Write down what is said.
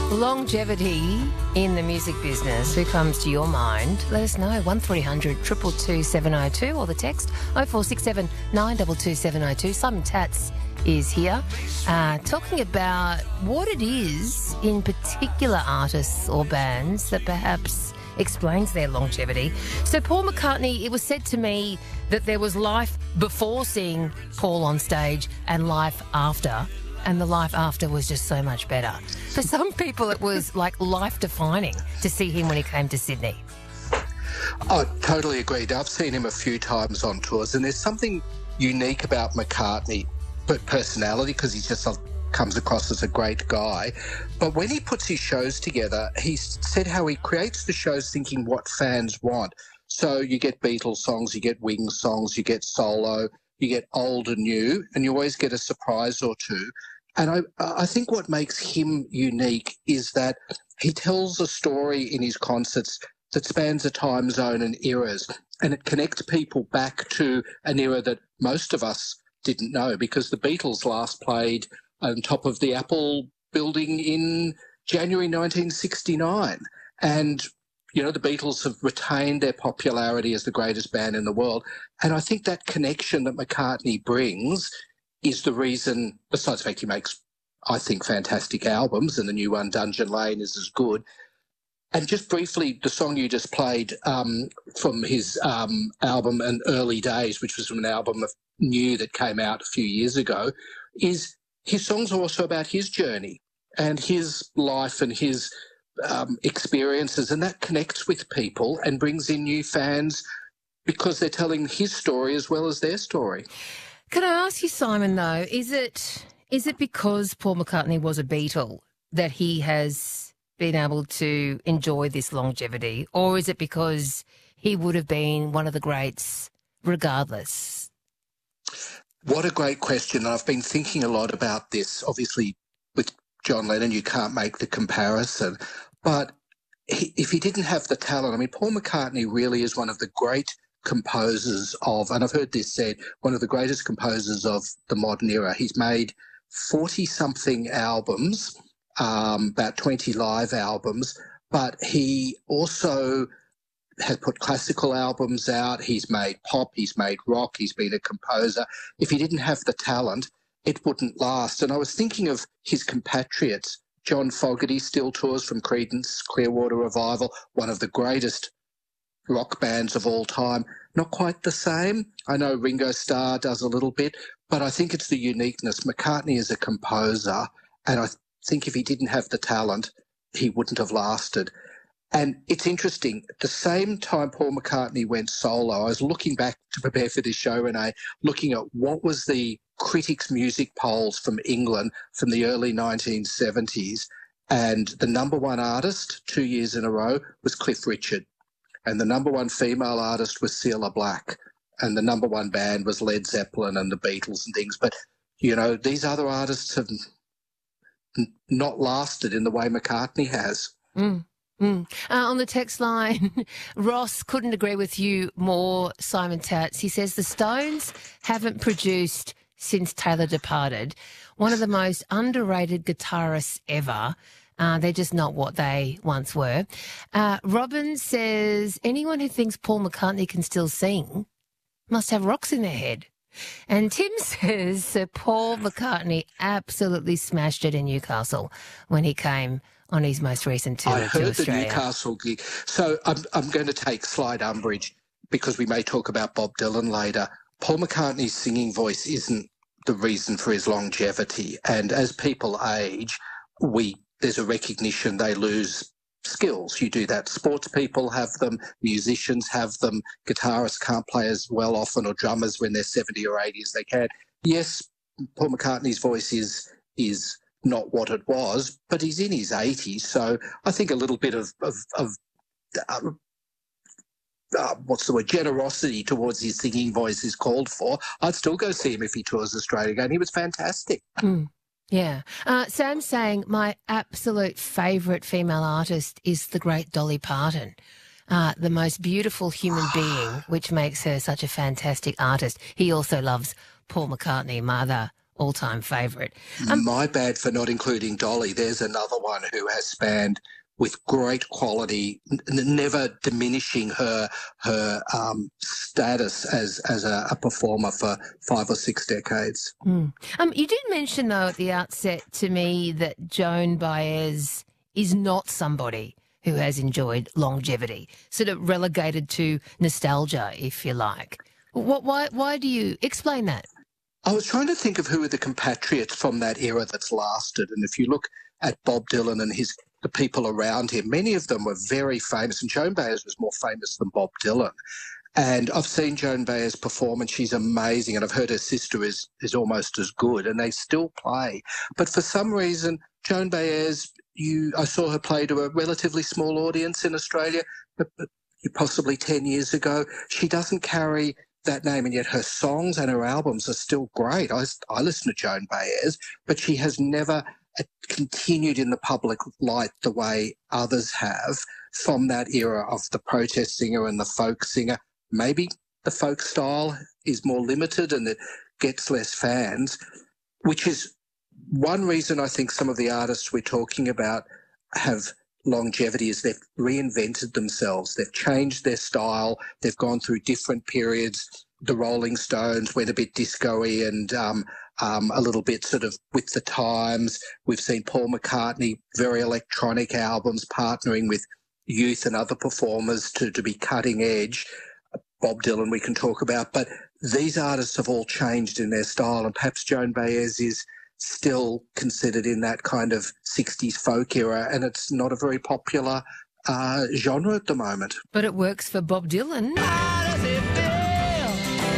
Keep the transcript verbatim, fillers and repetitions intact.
Longevity in the music business. Who comes to your mind? Let us know. one three hundred two two two seven oh two or the text oh four six seven nine two two seven oh two. Simon Tatz is here uh, talking about what it is in particular artists or bands that perhaps explains their longevity. So Paul McCartney, it was said to me that there was life before seeing Paul on stage and life after, and the life after was just so much better. For some people, it was like life-defining to see him when he came to Sydney. I totally agreed. I've seen him a few times on tours, and there's something unique about McCartney, but personality, because he just comes across as a great guy. But when he puts his shows together, he said how he creates the shows thinking what fans want. So you get Beatles songs, you get Wings songs, you get solo, you get old and new, and you always get a surprise or two. And I, I think what makes him unique is that he tells a story in his concerts that spans a time zone and eras, and it connects people back to an era that most of us didn't know, because the Beatles last played on top of the Apple building in January nineteen sixty-nine. And, you know, the Beatles have retained their popularity as the greatest band in the world. And I think that connection that McCartney brings is the reason, besides the fact he makes, I think, fantastic albums, and the new one, Dungeon Lane, is as good. And just briefly, the song you just played um, from his um, album and Early Days, which was from an album of New that came out a few years ago, is his songs are also about his journey and his life and his um, experiences, and that connects with people and brings in new fans because they're telling his story as well as their story. Can I ask you, Simon, though, is it is it because Paul McCartney was a Beatle that he has been able to enjoy this longevity, or is it because he would have been one of the greats regardless? What a great question. I've been thinking a lot about this. Obviously, with John Lennon, you can't make the comparison. But he, if he didn't have the talent, I mean, Paul McCartney really is one of the great composers of, and I've heard this said, one of the greatest composers of the modern era. He's made forty-something albums, um, about twenty live albums, but he also has put classical albums out. He's made pop, he's made rock, he's been a composer. If he didn't have the talent, it wouldn't last. And I was thinking of his compatriots. John Fogerty still tours from Creedence Clearwater Revival, one of the greatest rock bands of all time. Not quite the same. I know Ringo Starr does a little bit, but I think it's the uniqueness. McCartney is a composer, and I think if he didn't have the talent, he wouldn't have lasted. And it's interesting, at the same time Paul McCartney went solo, I was looking back to prepare for this show, Renee, looking at what was the critics' music polls from England from the early nineteen seventies, and the number one artist two years in a row was Cliff Richard, and the number one female artist was Cilla Black, and the number one band was Led Zeppelin and the Beatles and things. But, you know, these other artists have n- not lasted in the way McCartney has. Mm. Mm. Uh, on the text line, Ross couldn't agree with you more, Simon Tatz. He says the Stones haven't produced since Taylor departed. One of the most underrated guitarists ever. Uh, they're just not what they once were. Uh, Robin says anyone who thinks Paul McCartney can still sing must have rocks in their head. And Tim says Sir Paul McCartney absolutely smashed it in Newcastle when he came on his most recent tour I to heard Australia. the Newcastle gig. So I'm, I'm going to take slight umbrage because we may talk about Bob Dylan later. Paul McCartney's singing voice isn't the reason for his longevity. And as people age, we there's a recognition they lose skills. You do that. Sports people have them, musicians have them, guitarists can't play as well often, or drummers when they're seventy or eighty as they can. Yes, Paul McCartney's voice is is not what it was, but he's in his eighties, so I think a little bit of, of, of uh, uh, what's the word, generosity towards his singing voice is called for. I'd still go see him if he tours Australia again. He was fantastic. Mm. Yeah. Uh, Sam's saying my absolute favourite female artist is the great Dolly Parton, uh, the most beautiful human being, which makes her such a fantastic artist. He also loves Paul McCartney, mother all-time favourite. Um, My bad for not including Dolly. There's another one who has spanned with great quality, n- never diminishing her her um, status as as a, a performer for five or six decades. mm. um, you did mention, though, at the outset to me that Joan Baez is not somebody who has enjoyed longevity, sort of relegated to nostalgia, if you like. What, why, why do you explain that? I was trying to think of who are the compatriots from that era that's lasted, and if you look at Bob Dylan and his the people around him, many of them were very famous, and Joan Baez was more famous than Bob Dylan. And I've seen Joan Baez perform, and she's amazing, and I've heard her sister is is almost as good, and they still play. But for some reason, Joan Baez, you I saw her play to a relatively small audience in Australia, but, but possibly ten years ago. She doesn't carry that name, and yet her songs and her albums are still great. I, I listen to Joan Baez, but she has never continued in the public light the way others have from that era of the protest singer and the folk singer. Maybe the folk style is more limited and it gets less fans, which is one reason I think some of the artists we're talking about have longevity is they've reinvented themselves. They've changed their style. They've gone through different periods. The Rolling Stones went a bit disco-y and um, um, a little bit sort of with the times. We've seen Paul McCartney, very electronic albums, partnering with youth and other performers to, to be cutting edge. Bob Dylan we can talk about. But these artists have all changed in their style, and perhaps Joan Baez is still considered in that kind of sixties folk era, and it's not a very popular uh, genre at the moment. But it works for Bob Dylan.